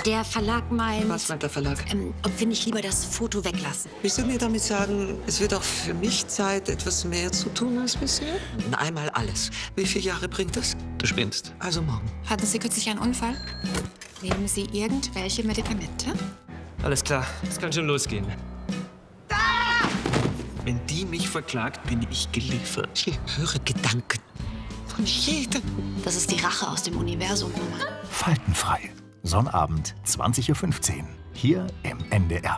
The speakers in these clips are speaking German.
Der Verlag meint... Was meint der Verlag? Ob wir nicht lieber das Foto weglassen. Willst du mir damit sagen, es wird auch für mich Zeit, etwas mehr zu tun als bisher? Einmal alles. Wie viele Jahre bringt das? Du spinnst. Also morgen. Hatten Sie kürzlich einen Unfall? Nehmen Sie irgendwelche Medikamente? Alles klar, es kann schon losgehen. Wenn die mich verklagt, bin ich geliefert. Ich höre Gedanken von jedem. Das ist die Rache aus dem Universum, Mama. Faltenfrei. Sonnabend, 20:15 Uhr. Hier im NDR.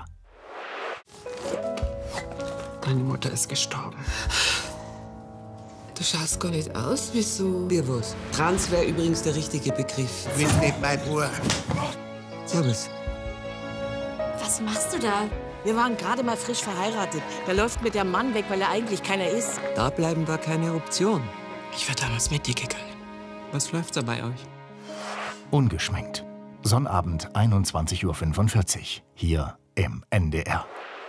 Deine Mutter ist gestorben. Du schaust gar nicht aus, wieso? Wir was? Trans wäre übrigens der richtige Begriff. Willst nicht mein Uhr? Servus. Was machst du da? Wir waren gerade mal frisch verheiratet. Der läuft mit dem Mann weg, weil er eigentlich keiner ist. Da bleiben war keine Option. Ich war damals mit dir gegangen. Was läuft da bei euch? Ungeschminkt. Sonnabend, 21:45 Uhr. Hier im NDR.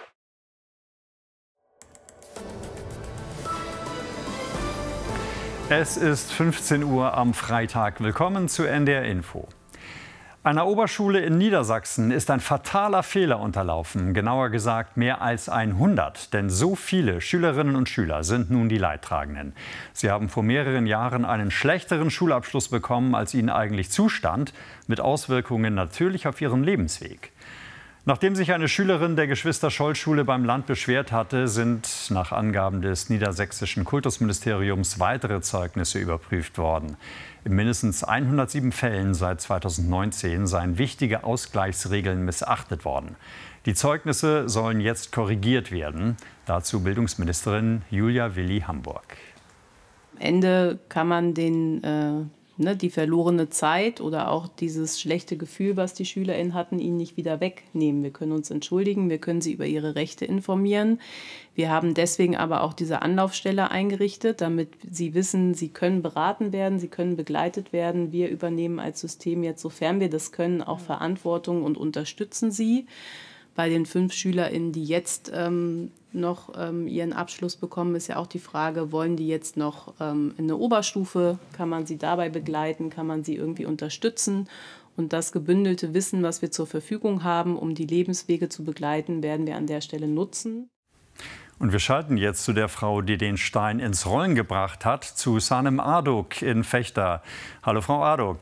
Es ist 15 Uhr am Freitag. Willkommen zu NDR Info. Einer Oberschule in Niedersachsen ist ein fataler Fehler unterlaufen. Genauer gesagt mehr als 100. Denn so viele Schülerinnen und Schüler sind nun die Leidtragenden. Sie haben vor mehreren Jahren einen schlechteren Schulabschluss bekommen, als ihnen eigentlich zustand, mit Auswirkungen natürlich auf ihren Lebensweg. Nachdem sich eine Schülerin der Geschwister-Scholl-Schule beim Land beschwert hatte, sind nach Angaben des niedersächsischen Kultusministeriums weitere Zeugnisse überprüft worden. In mindestens 107 Fällen seit 2019 seien wichtige Ausgleichsregeln missachtet worden. Die Zeugnisse sollen jetzt korrigiert werden. Dazu Bildungsministerin Julia Willi-Hamburg. Am Ende kann man die verlorene Zeit oder auch dieses schlechte Gefühl, was die SchülerInnen hatten, ihnen nicht wieder wegnehmen. Wir können uns entschuldigen, wir können sie über ihre Rechte informieren. Wir haben deswegen aber auch diese Anlaufstelle eingerichtet, damit sie wissen, sie können beraten werden, sie können begleitet werden. Wir übernehmen als System jetzt, sofern wir das können, auch Verantwortung und unterstützen sie. Bei den 5 SchülerInnen, die jetzt noch ihren Abschluss bekommen, ist ja auch die Frage, wollen die jetzt noch in eine Oberstufe? Kann man sie dabei begleiten? Kann man sie irgendwie unterstützen? Und das gebündelte Wissen, was wir zur Verfügung haben, um die Lebenswege zu begleiten, werden wir an der Stelle nutzen. Und wir schalten jetzt zu der Frau, die den Stein ins Rollen gebracht hat, zu Sanem Arduk in Vechta. Hallo, Frau Arduk.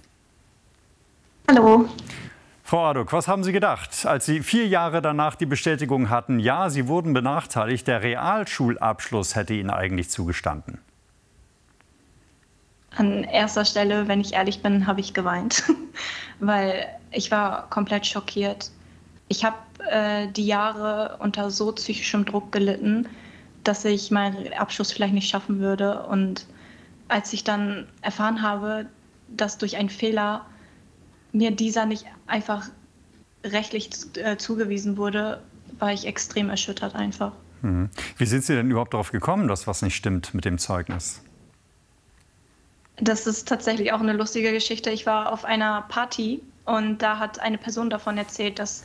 Hallo. Frau Arduk, was haben Sie gedacht, als Sie 4 Jahre danach die Bestätigung hatten, ja, Sie wurden benachteiligt, der Realschulabschluss hätte Ihnen eigentlich zugestanden? An erster Stelle, wenn ich ehrlich bin, habe ich geweint, weil ich war komplett schockiert. Ich habe die Jahre unter so psychischem Druck gelitten, dass ich meinen Abschluss vielleicht nicht schaffen würde. Und als ich dann erfahren habe, dass durch einen Fehler mir dieser nicht einfach rechtlich zugewiesen wurde, war ich extrem erschüttert einfach. Wie sind Sie denn überhaupt darauf gekommen, dass was nicht stimmt mit dem Zeugnis? Das ist tatsächlich auch eine lustige Geschichte. Ich war auf einer Party und da hat eine Person davon erzählt, dass